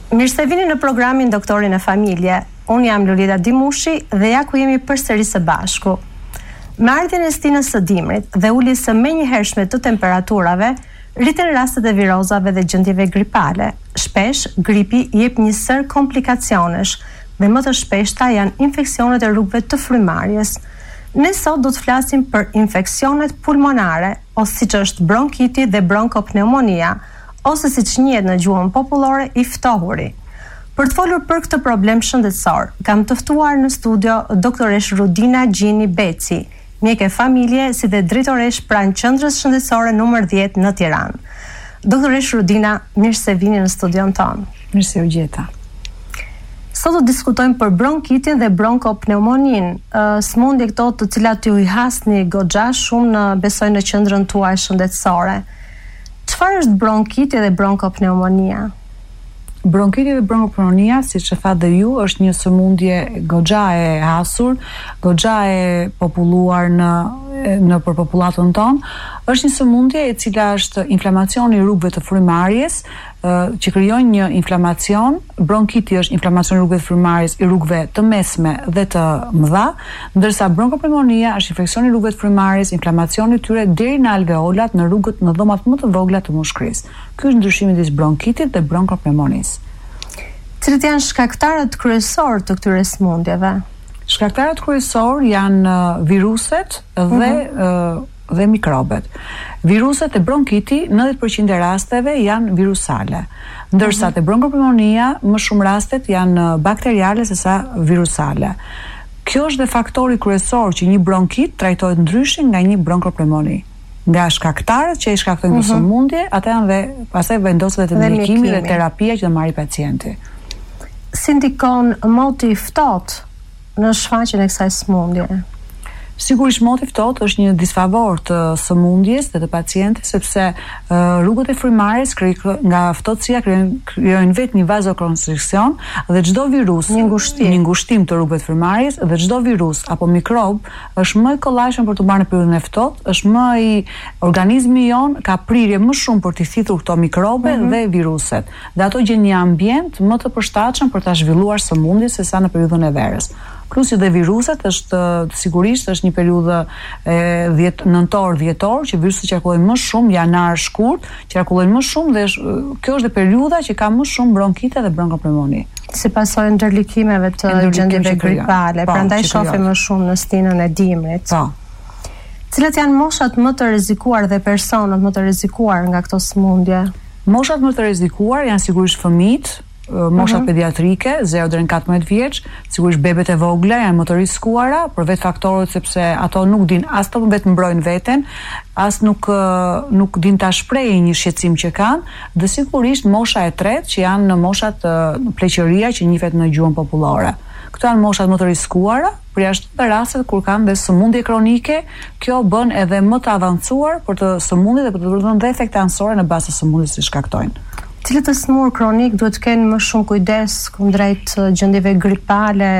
Mirë se vini në programin Doktorin e Familje. Unë jam Lolita Dimushi dhe ja ku jemi përsëri së bashku. Me ardhjen e stinës së dimrit dhe uljes së menjëhershme të temperaturave, rriten rastet e virozave dhe gjendjeve gripale. Shpesh, gripi jep një sër komplikacionesh dhe më të shpeshta janë infeksionet e rrugëve të frymarrjes. Ne sot do të flasim për infeksionet pulmonare, ose siç është bronkiti dhe bronkopneumonia, ose siç njihet në gjuhën popullore i ftohuri. Për të folur për këtë problem shëndetësor, kam të ftuar në studio doktoresh Rudina Gjini Beci, mjeke familje si dhe drejtoresh pranë qendrës shëndetësore numër 10 në Tiranë. Doktoresh Rudina, mirë se vini në studion tonë. Mirë se u gjeta. Sot do diskutojmë për bronkitin dhe bronkopneumoninë, sëmundje këto të cilat ju i hasni goxha shumë besoj në qendrën tuaj shëndetësore. Çfarë është bronkiti dhe bronkopneumonia? Bronkiti dhe bronkopneumonia, siç e thatë dhe ju, është një sëmundje goxha e hasur, goxha e populluar në për popullatën tonë. Është një sëmundje e cila është inflamacion i rrugëve të frymarrjes, që krijojnë një inflamacion. Bronkiti është inflamacion i rrugëve të frymarrjes, i rrugëve të mesme dhe të mëdha, ndërsa bronkopneumonia është infeksion i rrugëve të frymarrjes, inflamacioni i tyre deri në alveolat, në rrugët, në dhomat më të vogla të mushkërisë. Ky është ndryshimi midis bronkitit dhe bronkopneumonisë. Cilët janë shkaktarët kryesorë të këtyre sëmundjeve? Shkaktarët kryesorë janë viruset dhe mikrobet. Viruset e bronkiti, 90% e rasteve janë virusale, ndërsa te bronkopneumonia më shumë rastet janë bakteriale sesa virusale. Kjo është dhe faktori kryesor që një bronkit trajtohet ndryshe nga një bronkopneumoni. Nga shkaktarët që i shkaktojnë këtë sëmundje, ata janë dhe pastaj vendoset dhe mjekimi dhe terapia që do marrë pacienti. Si ndikon moti i ftohtë në shfaqjen e kësaj sëmundje? Sigurisht moti i ftohtë është një disfavor të sëmundjes dhe të pacientit, sepse rrugët e frymarrjes nga ftohtësia krijojnë vetë një vazokonstriksion dhe çdo virus, një ngushtim të rrugëve të frymarrjes dhe çdo virus apo mikrob është më i kollajshëm për të marrë në periudhën e ftohtë, është organizmi jon ka prirje më shumë për të thithur këto mikrobe dhe viruset. Dhe ato gjen një ambient më të përshtatshëm për ta zhvilluar sëmundjen sesa në periudhën e verës. Plus dhe viruset sigurisht është një periudhë nëntor-dhjetor që viruset qarkullojnë më shumë, janar shkurt, qarkullojnë më shumë dhe kjo është dhe periudha që ka më shumë bronkite dhe bronkopneumoni. Si pasojë ndërlikimeve të gjendjeve gripale, prandaj shohim më shumë në stinën e dimrit. Cilat janë moshat më të rrezikuar dhe personat më të rrezikuar nga këto sëmundje? Moshat më të rrezikuar janë sigurisht fëmijët, moshat pediatrike, 0 deri në 14 vjeç, sigurisht bebet e vogla janë më të rrezikuara për vetë faktorët sepse ato nuk din as të vetë mbrojnë veten, as nuk din ta shprehë një shqetësim që kanë, dhe sigurisht mosha e tretë që janë në moshat pleqëria që njihet në gjuhën popullore. Këto janë moshat më të rrezikuara, përjashtë të rastet kur kanë dhe sëmundje kronike, kjo bën edhe më të avancuar për të sëmundjet dhe për të dhënë dhe efekte anësore në bazë të sëmundjes që shkaktojnë. Cilët të smur kronik duhet të kenë më shumë kujdes kundrejt gjendjeve gripale,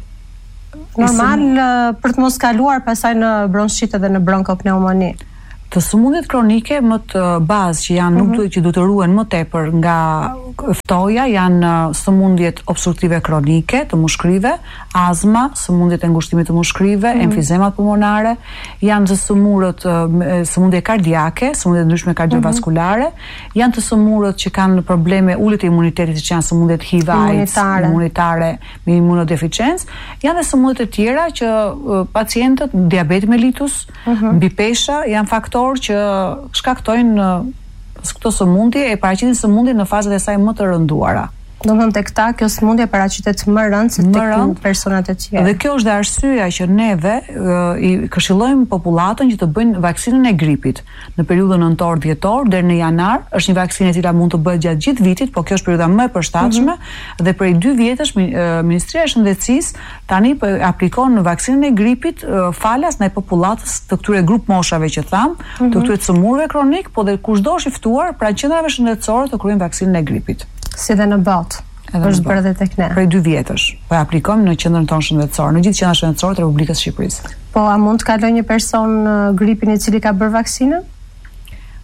normal për të mos kaluar pasaj në bronshite dhe në bronkopneumoni? Të sëmundjet kronike më të bazë që janë nuk duhet që duhet të ruhen më tepër nga ftoja janë sëmundjet obstruktive kronike të mushkërive, azma, sëmundjet e ngushtimit të mushkërive, emfizemat pulmonare, janë të sëmundje kardiake, sëmundje ndryshme kardiovaskulare, janë të sëmundjet që kanë probleme ulët e imunitetit, që janë sëmundjet HIV, AIDS, imunitare me imunodeficiencë, janë dhe sëmundjet e tjera që pacientët diabet mellitus, mbipesha janë faktorë që shkaktojnë këto sëmundje e paraqitin sëmundjen në fazat e saj më të rënduara. Domethënë tek ta kjo sëmundje paraqitet më rënd se tek personat e tjerë. Dhe kjo është arsyeja që neve i këshillojmë popullatën që të bëjnë vaksinën e gripit në periudhën nëntor-dhjetor deri në janar. Është një vaksinë e cila mund të bëhet gjatë gjithë vitit, por kjo është periudha më e përshtatshme dhe prej 2 vjetësh Ministria e Shëndetësisë tani po aplikon vaksinën e gripit falas ndaj popullatës të këtyre grup moshave që tham, të këtyre sëmurëve kronik, po dhe kushdo është i ftuar pra qendrave shëndetësore të kryejnë vaksinën e gripit. Si dhe në botë. Është bërë dhe tek ne. Prej 2 vjetësh. Po aplikojmë në qendrën tonë shëndetësore, në gjithë qendrat shëndetësore të Republikës së Shqipërisë. Po a mund të kalojë një person gripin i cili ka bërë vaksinën?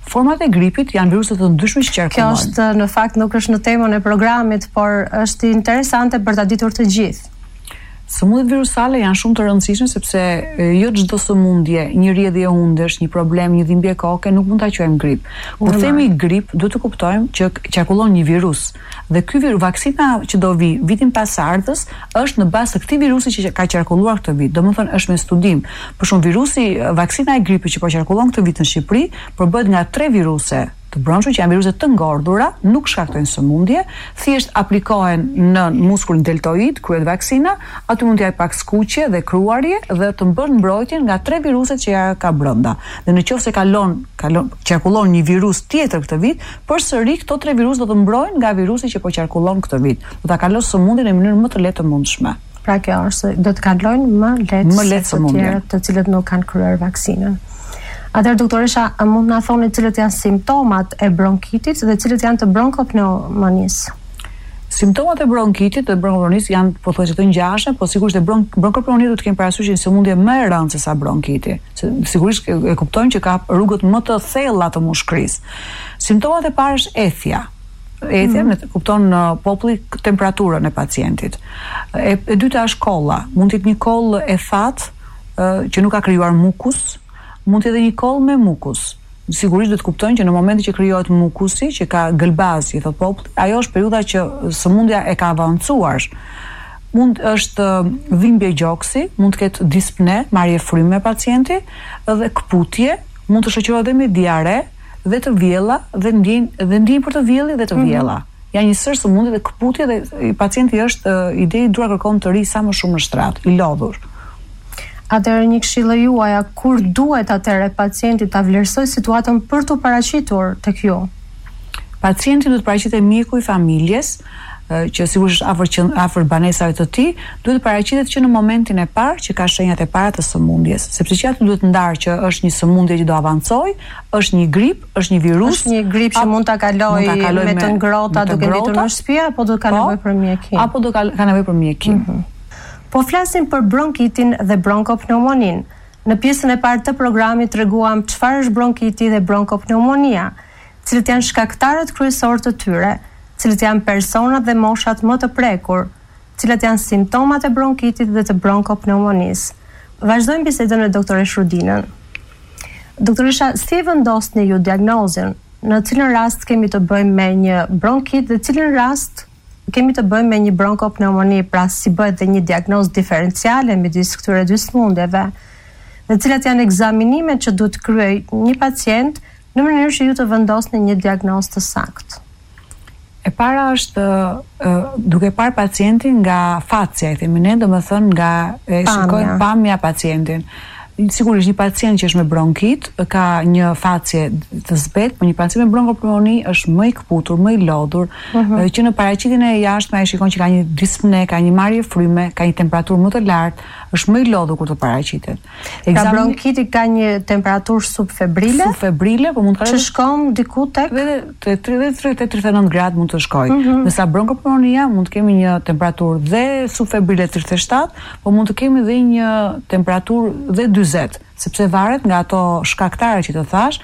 Format e gripit janë viruset të ndryshme që qarkullojnë. Kjo është në fakt nuk është në temën e programit, por është interesante për ta ditur të gjithë. Sëmundjet virusale janë shumë të rëndësishme sepse jo çdo sëmundje, një rrjedhje undësh, një problem, një dhimbje koke nuk mund ta quajmë grip. Kur themi grip, duhet të kuptojmë që qarkullon një virus. Dhe ky virus, vaksina që do vi vitin pasardhës është në bazë të këtij virusi që ka qarkulluar këtë vit. Domethënë është me studim. Për shembull, virusi, vaksina e gripit që po qarkullon këtë vit në Shqipëri, përbohet nga 3 viruse të brendshme që janë viruse të ngordhura, nuk shkaktojnë sëmundje, thjesht aplikohen në muskulin deltoid, kryet vaksina, aty mund të jap pak skuqje dhe kruarje dhe të bën mbrojtjen nga 3 viruset që ja ka brenda. Dhe nëse qarkullon një virus tjetër këtë vit, përsëri këto 3 virus do të mbrojnë nga virusi që po qarkullon këtë vit. Do ta kalon sëmundjen në mënyrë më të lehtë të mundshme. Pra kjo është do të kalojnë më lehtë se të tjerët të cilët nuk kanë kryer vaksinën. Atëherë doktoresha, mund na thoni cilët janë simptomat e bronkitit dhe cilët janë të bronkopneumonisë? Simptomat e bronkitit dhe bronkopneumonisë janë pothuajse të ngjashme, po sigurisht e bronkopneumonia do të kemi parasysh një sëmundje më e rëndë se sa bronkiti. Sigurisht e kuptojmë që ka rrugët më të thella të mushkërisë. Simptomat e parë është ethja. Ethja kupton në populli temperaturën e pacientit. E dyta është kolla. Mund të jetë një koll e thatë që nuk ka krijuar mukus. Mund të jetë një koll me mukus. Sigurisht do të kuptojnë që në momentin që krijohet mukusi, që ka gëlbazi, thot populli, ajo është periudha që sëmundja e ka avancuar. Mund është dhimbje gjoksi, mund të ketë dispne, marrje fryme pacienti, dhe këputje, mund të shoqërohet edhe me diare dhe të vjella dhe ndjenjë për të vjelli dhe të vjella. Janë një sër sëmundje dhe këputje dhe pacienti është ide i dura kërkon të ri sa më shumë në shtrat, i lodhur. Atëherë një këshillë juaja, kur duhet atëherë pacienti ta vlerësoj situatën për të paraqitur tek ju? Pacienti duhet të paraqitet mjeku i familjes, që sigurisht është afër banesave të tij, duhet të paraqitet që në momentin e parë që ka shenjat e para të sëmundjes, sepse që aty duhet ndarë që është një sëmundje që do avancojë, është një grip, është një virus, është një grip që mund ta kaloj me të ngrohta duke mbitur në shtëpi apo do ka nevojë për mjekim? Apo do ka nevojë për mjekim. Po flasim për bronkitin dhe bronkopneumoninë. Në pjesën e parë të programit treguam çfarë është bronkiti dhe bronkopneumonia, cilët janë shkaktarët kryesorë të tyre, cilët janë personat dhe moshat më të prekur, cilat janë simptomat e bronkitit dhe të bronkopneumonisë. Vazhdojmë bisedën me doktoresh Rudinën. Doktoresha, si e vendosni ju diagnozën? Në cilën rast kemi të bëjmë me një bronkit dhe cilën rast kemi të bëjmë me një bronkopneumoni, pra si bëhet dhe një diagnozë diferenciale midis këtyre dy sëmundjeve, dhe cilat janë ekzaminimet që duhet kryej një pacient në mënyrë që ju të vendosni një diagnozë të saktë. E para është duke parë pacientin nga facja, e themi ne, domethënë nga shikojmë pamja pacientin. Sigurisht një pacient që është me bronkit ka një facje të zbet, por një pacient me bronkopneumoni është më i këputur, më i lodhur, që në paraqitjen e jashtme ai shikon që ka një dispne, ka një marrje fryme, ka një temperaturë më të lartë, është më i lodhur kur të paraqitet. Pra bronkiti ka një temperaturë subfebrile? Subfebrile, po mund të që shkon diku tek 39 gradë mund të shkojë. Ndërsa bronkopneumonia mund të kemi një temperaturë dhe subfebrile 37, po mund të kemi dhe një temperaturë dhe 40, sepse varet nga ato shkaktare që të thash,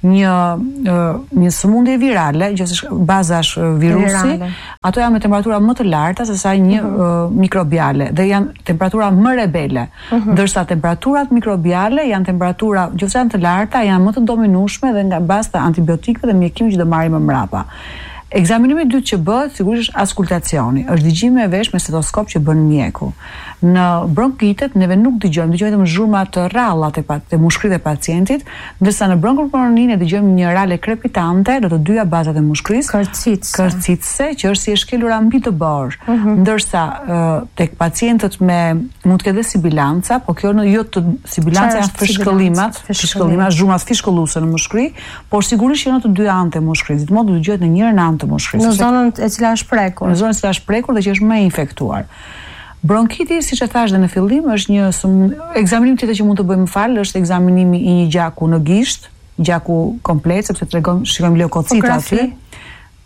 një sëmundje virale, që baza është virusi, ato janë me temperatura më të larta se sa një mikrobiale dhe janë temperatura më rebele, ndërsa temperaturat mikrobiale janë temperatura, nëse janë të larta, janë më të dominueshme dhe nga bazë të antibiotikëve dhe mjekimit që do marrim më mbrapa. Ekzaminimi i dytë që bëhet sigurisht është auskultacioni, është dëgjimi me vesh me stetoskop që bën mjeku. Në bronkitet neve nuk dëgjojmë vetëm zhurma të rralla të mushkërisë të pacientit, ndërsa në bronkopneumoninë dëgjojmë një rale krepitante në të dyja bazat e mushkërisë, kërcitse, që është si e shkelura mbi të borë, ndërsa tek pacientët me mund të ketë dhe sibilanca, po kjo jo të sibilanca janë fishkëllimat, zhurmat fishkëlluese në mushkëri, por sigurisht që në të dy anët e mushkërisë, gjithmonë do dëgjohet në njërin anë të mushkërisë. Në zonën e cila është prekur. Në zonën e cila është prekur dhe që është më infektuar. Bronkiti, siç e thash dhe në fillim, është një ekzaminim tjetër që mund të bëjmë është ekzaminimi i një gjaku në gisht, gjaku komplet, sepse shikojmë leukocita aty.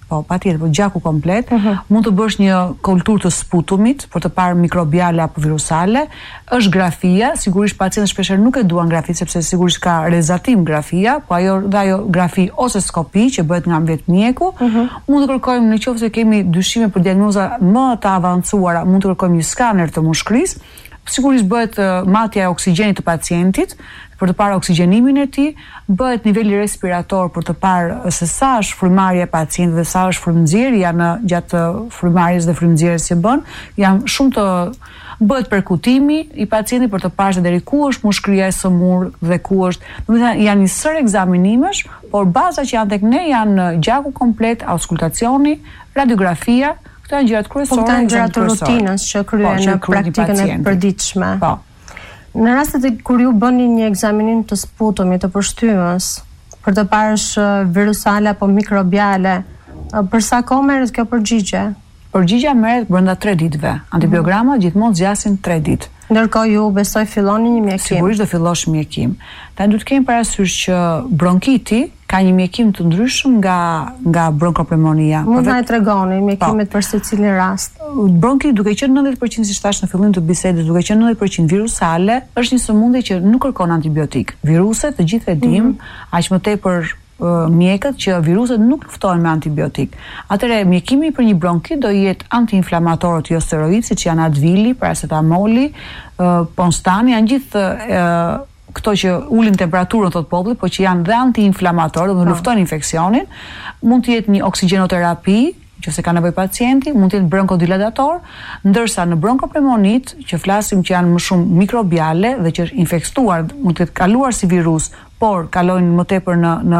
Po, patjetër, po gjaku komplet. Mund të bësh një kulturë të sputumit për të parë mikrobiale apo virusale. Është grafia, sigurisht pacientët shpeshherë nuk e duan grafi sepse sigurisht ka rezatim grafia, po ajo grafi ose skopi që bëhet nga vetë mjeku. Mund të kërkojmë nëse kemi dyshime për diagnoza më të avancuara, mund të kërkojmë një skaner të mushkërisë. Sigurisht bëhet matja e oksigjenit të pacientit për të parë oksigjenimin e tij, bëhet niveli respirator për të parë se sa është frymarrja e pacientit dhe sa është frymënxjerrja gjatë frymarrjes dhe frymënxjerrjes që bën. Janë shumë të bëhet perkutimi i pacientit për të parë se deri ku është mushkëria e sëmurë dhe ku është. Domethënë janë një sër ekzaminimesh, por baza që janë tek ne janë gjaku komplet, auskultacioni, radiografia. Këto janë gjërat kryesore. Këto janë gjërat të rutinës që kryen në praktikën e përditshme. Po. Në rastet kur ju bëni një ekzaminim të sputumit të përshtypjes për të parë virusale apo mikrobiale, për sa kohë merret kjo përgjigje? Përgjigja merret brenda 3 ditëve. Antibiogramat gjithmonë zgjasin 3 ditë. Ndërkohë ju besoj filloni një mjekim. Sigurisht do fillosh mjekim. Tani duhet të kemi parasysh që bronkiti ka një mjekim të ndryshëm nga bronkopneumonia. Mund na e tregoni mjekimet për secilin rast? Bronkiti duke qenë 90% si thash në fillim të bisedës, duke qenë 90% virusale, është një sëmundje që nuk kërkon antibiotik. Viruset, të gjithë e dim, aq më tepër mjekët që viruset nuk luftojnë me antibiotik. Atëherë mjekimi për një bronkit do jetë antiinflamatorët jo steroid, siç janë Advili, paracetamoli, Ponstani, janë gjithë këto që ulin temperaturën thot populli, por që janë dhe antiinflamatorë, do luftojnë infeksionin. Mund të jetë një oksigjenoterapi, nëse ka nevojë pacienti, mund të jetë bronkodilatator, ndërsa në bronkopneumonit, që flasim që janë më shumë mikrobiale dhe që është infektuar, mund të jetë kaluar si virus, por kalojnë më tepër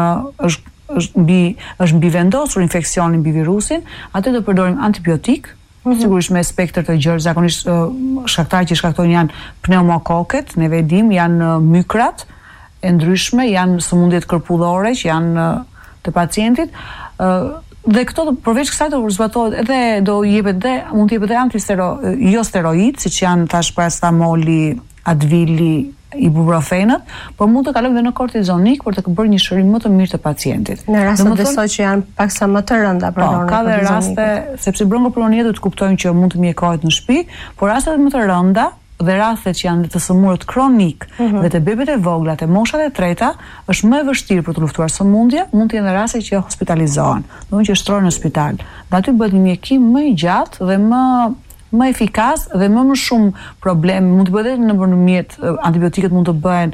është mbi vendosur infeksioni mbi virusin, atë do përdorim antibiotik, sigurisht me spektër të gjerë, zakonisht shkaktarët që shkaktojnë janë pneumokoket, neve dim, janë mykrat e ndryshme, janë sëmundjet kërpullore që janë të pacientit. Dhe këto përveç kësaj do zbatohet edhe mund të jepet edhe jo steroid, siç janë tash paracetamoli, Advili, ibuprofenët, por mund të kalojmë dhe në kortizonik për të bërë një shërim më të mirë të pacientit. Në raste besoj që janë paksa më të rënda përdoren. Ka dhe raste, sepse bronkopneumonia do të kuptojmë që mund të mjekohet në shtëpi, por rastet më të rënda dhe rastet që janë të sëmurët kronik dhe të bebet e vogla, të moshat e treta, është më e vështirë për të luftuar sëmundje, mund të jenë raste që hospitalizohen, domethënë që shtrohen në spital. Dhe aty bëhet një mjekim më i gjatë dhe më efikas dhe më shumë problem. Mund të bëhet nëpërmjet antibiotikët mund të bëhen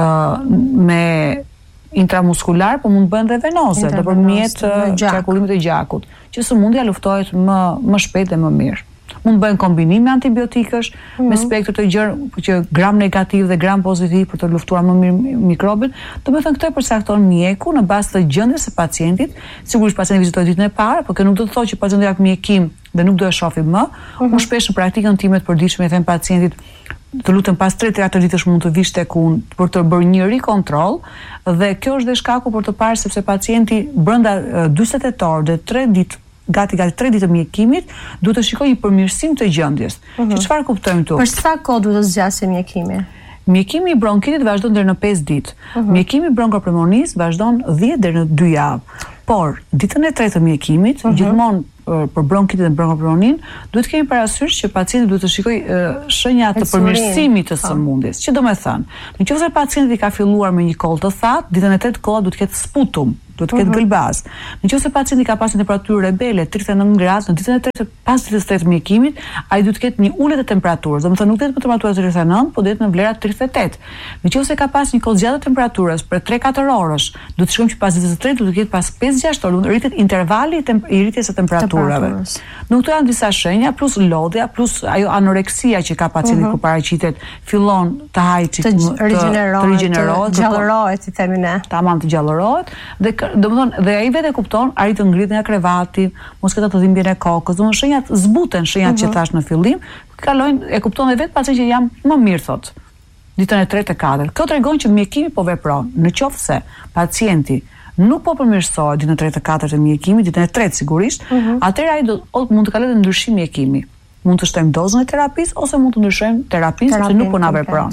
me intramuskular, por mund të bëhen dhe venoze nëpërmjet qarkullimit të gjakut, që sëmundja luftohet më shpejt dhe më mirë. Mund të bëhen kombinim me antibiotikësh, me spektër të gjerë, që gram negativ dhe gram pozitiv për të luftuar më mirë mikrobin. Domethënë këto e përcakton mjeku në bazë të gjendjes së pacientit. Sigurisht pacienti vizitojë ditën e parë, por kjo nuk do të thotë që pacienti jap mjekim dhe nuk do e shohim më. Unë shpesh në praktikën time të përditshme i them pacientit, të lutem pas 3-4 ditësh mund të vish tek unë për të bërë një rikontroll, dhe kjo është dhe shkaku për të parë sepse pacienti brenda 48 orë dhe 3 ditë gati 3 ditë të mjekimit, duhet të shikojë një përmirësim të gjendjes. Që çfarë kuptojmë këtu? Për sa kohë duhet të zgjasë mjekimi? Mjekimi i bronkitit vazhdon deri në 5 ditë. Mjekimi i bronkopneumonisë vazhdon 10 deri në 2 javë. Por ditën e 3 të mjekimit, gjithmonë për bronkitin dhe bronkopneumonin, duhet kemi parasysh që pacienti duhet të shikojë shenja të përmirësimit të sëmundjes. Që do të thënë, nëse pacienti ka filluar me një koll të thatë, ditën e 3 kolla duhet të ketë sputum, duhet të ketë gëlbaz. Nëse pacienti ka pasur temperaturë rebele 39 gradë, në ditën e 3 pas ditës së 3 të mjekimit, ai duhet të ketë një ulje të temperaturas. Do të thonë nuk do të jetë temperatura 39, por do të jetë në vlera 38. Nëse ka pasur një koll zgjatë të temperaturës për 3-4 orësh, do të shkojmë që pas ditës së 3 do të ketë pas 5-6 orë, rritet intervali i rritjes së temperaturave. Nuk to janë disa shenja, plus lodhja, plus ajo anoreksia që ka pacienti ku paraqitet, fillon të hajë, të rigjenerohet, të gjallërohet, i themi ne. Tamam, të gjallërohet, dhe domethënë dhe ai vetë kupton, arrit të ngrihet nga krevati, mos ketë të dhimbjen e kokës, domethënë shenjat zbuten, shenjat që thash në fillim, kalojnë, e kupton edhe vetë pacienti që jam më mirë thot. Ditën e 3 e 4. Kjo tregon që mjekimi po vepron. Nëse pacienti nuk po përmirësohet ditën e 3 e 4 të mjekimit, ditën e 3 sigurisht, atëherë ai mund të kalojë ndryshim mjekimi. Mund të shtojmë dozën e terapisë ose mund të ndryshojmë terapinë sepse nuk po na vepron.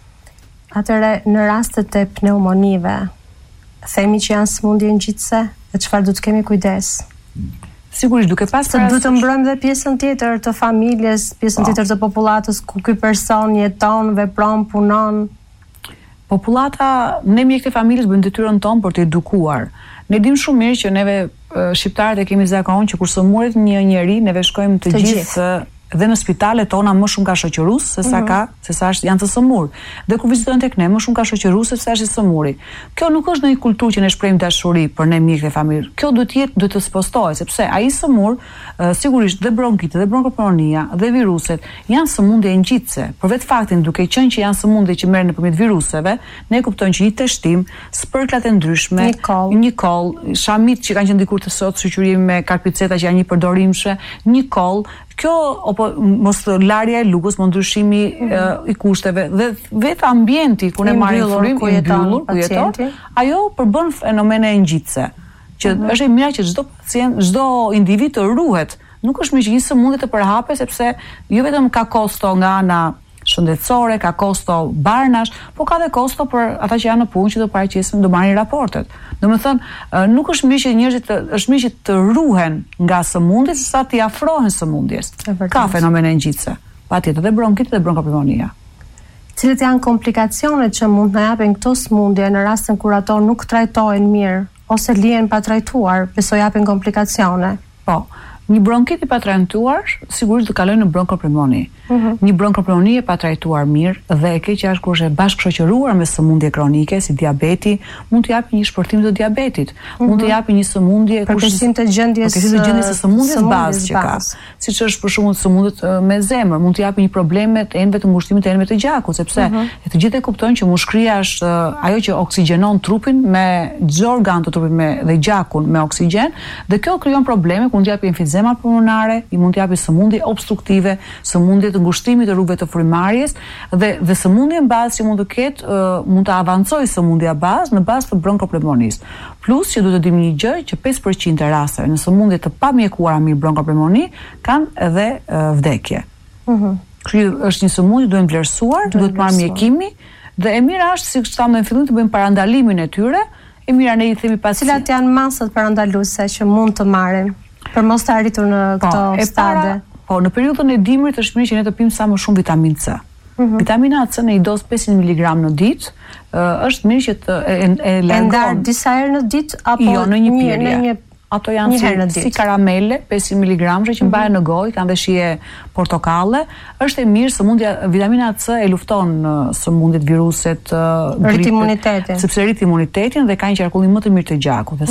Atëherë në rastet e pneumonive, themi që janë sëmundje ngjitëse dhe çfarë do të kemi kujdes. Sigurisht duke pas se duhet të mbrojmë dhe pjesën tjetër të familjes, pjesën tjetër të popullatës ku ky person jeton, vepron, punon. Popullata, ne mjekët e familjes bëjmë detyrën tonë për të edukuar. Ne dim shumë mirë që neve shqiptarët e kemi zakon që kur sëmuret një njeri, neve shkojmë të gjithë dhe në spitalet tona më shumë ka shoqërus se sa janë të sëmur. Dhe kur vizitojnë tek ne, më shumë ka shoqërus se sa është i sëmuri. Kjo nuk është ndonjë kulturë që ne shprehim dashuri për ne mjekët e familjes. Kjo duhet të spostohet, sepse ai sëmur, sigurisht dhe bronkiti, dhe bronkopneumonia, dhe viruset janë sëmundje ngjitse. Për vetë faktin duke qenë që janë sëmundje që merren nëpërmjet viruseve, ne kuptojmë që një testim, spërklat e ndryshme, një koll, shamit që kanë qenë dikur të sot, shoqërimi me karpiceta që janë një përdorimshme, një koll. Kjo mos larja e lugës, mos ndryshimi i kushteve dhe vetë ambienti ku ne marrim frym i mbyllur ku jeton, ajo përbën fenomene ngjitse. Që është e mira që çdo pacient, çdo individ të ruhet. Nuk është mirë që një sëmundje të përhapet sepse jo vetëm ka kosto nga ana shëndetësore, ka kosto barnash, po ka dhe kosto për ata që janë në punë që do paraqesin, do marrin raportet. Domethënë, nuk është mirë që njerëzit është mirë që të ruhen nga sëmundjet sa të afrohen sëmundjes. Ka fenomene ngjitse. Patjetër dhe bronkiti dhe bronkopneumonia. Cilat janë komplikacionet që mund të na japin këto sëmundje në rastin kur ato nuk trajtohen mirë ose lihen pa trajtuar, besoj japin komplikacione? Po. Një bronkit i pa trajtuar, sigurisht do kalojë në bronkopneumoni. Një bronkopneumoni e pa trajtuar mirë dhe e keqja është kur është bashkëshoqëruar me sëmundje kronike si diabeti, mund të japë një shpërthim të diabetit, mund të japë një sëmundje përkesim të gjendjes së sëmundjes bazë që ka, siç është për shembull sëmundjet me zemër, mund të japë një probleme të enëve të ngushtimit të enëve të gjakut, sepse të gjithë e kuptojnë që mushkëria është ajo që oksigjenon trupin me çdo organ të trupit dhe gjakun me oksigjen, dhe kjo krijon probleme, mund të japë emfizema pulmonare, i mund të japë sëmundje obstruktive, sëmundje të ngushtimit të rrugëve të frymarrjes dhe sëmundje në bazë që mund të ketë, mund të avancojë sëmundja bazë në bazë të bronkopneumonisë. Plus që duhet të dimë një gjë që 5% e rasteve në sëmundje të pamjekuara mirë bronkopneumoni kanë edhe vdekje. Kjo është një sëmundje duhet vlerësuar, duhet marrë mjekimi dhe e mira është siç thamë në fillim të bëjmë parandalimin e tyre. E mira ne i themi cilat janë masat parandaluese që mund të marrin për mos të arritur në këto stade. Po, në periudhën e dimrit është mirë që ne të pimë sa më shumë vitamin C. Vitamina C në një dozë 500 mg në ditë, është mirë që të e largon. E ndar disa herë në ditë apo jo, në një pirje. Ato janë si karamele, 500 mg që mbahen në gojë, kanë dhe shije portokalle. Është e mirë sëmundja, vitamina C e lufton sëmundjet, viruset, rrit imunitetin. Sepse rrit imunitetin dhe ka një qarkullim më të mirë të gjakut. Dhe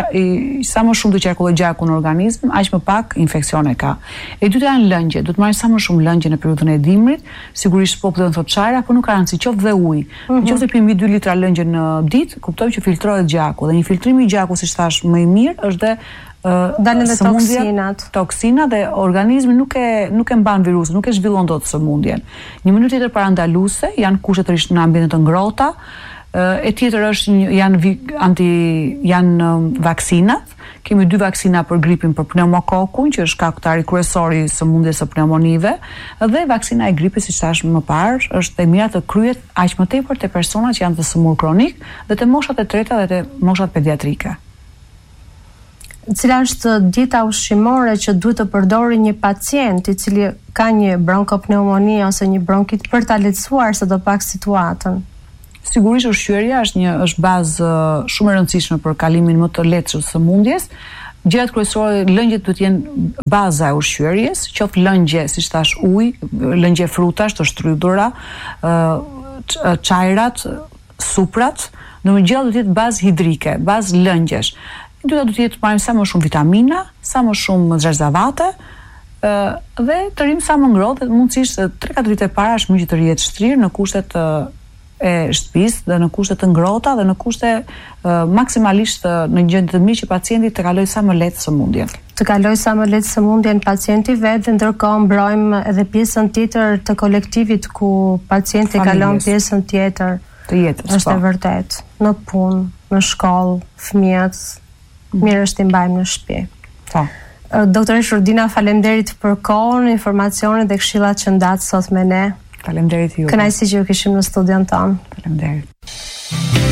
sa më shumë të qarkulloj gjaku në organizëm, aq më pak infeksione ka. E dyta janë lëngjet. Duhet marrë sa më shumë lëngje në periudhën e dimrit. Sigurisht populli do të thotë çajra, por nuk ka rëndësi, qoftë dhe ujë. Nëse pim 2 litra lëngje në ditë, kuptojmë që filtrohet gjaku dhe një filtrim i gjakut, siç thash, më i mirë është dalin dhe toksina dhe organizmi nuk e mban virusin, nuk e zhvillon dot sëmundjen. Një mënyrë tjetër parandaluese janë kushtet në ambiente të ngrohta, e tjetër është janë vaksinat. Kemi 2 vaksina për gripin, për pneumokokun, që është shkaktari kryesor i sëmundjes së pneumonive, dhe vaksina e gripit, siç thash më parë, është e mira të kryhet aq më tepër te personat që janë të sëmur kronik dhe te moshat e treta dhe te moshat pediatrike. Cila është dieta ushqimore që duhet të përdori një pacient i cili ka një bronkopneumoni ose një bronkit për ta lehtësuar sadopak situatën? Sigurisht ushqyerja është bazë shumë e rëndësishme për kalimin më të lehtë të sëmundjes. Gjërat kryesore, lëngjet duhet të jenë baza e ushqyerjes, qoftë lëngje, siç thash, ujë, lëngje frutash të shtrydhura, çajrat, suprat, në gjëra duhet të jetë bazë hidrike, bazë lëngjesh. Duhet të jetë marrim sa më shumë vitamina, sa më shumë zherzavate, dhe të rrim sa më ngrohtë, mundësisht 3-4 vite para është mirë që të rihet shtrirë në kushtet e shtëpisë dhe në kushte të ngrohta dhe në kushte maksimalisht në gjendje të mirë që pacienti të kalojë sa më lehtë sëmundjen. Të kalojë sa më lehtë sëmundjen pacienti vetë, ndërkohë mbrojmë edhe pjesën tjetër të kolektivit ku pacienti kalon pjesën tjetër të jetës. Është e vërtet. Në punë, në shkollë, fëmijët mirë është i mbajmë në shtëpi. Po. Doktore Shurdina, faleminderit për kohën, informacionet dhe këshillat që ndat sot me ne. Faleminderit ju. Kënaqësi që ju kishim në studion tonë. Faleminderit.